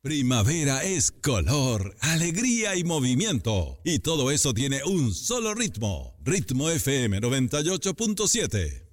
Primavera es color, alegría y movimiento. Y todo eso tiene un solo ritmo. Ritmo FM 98.7.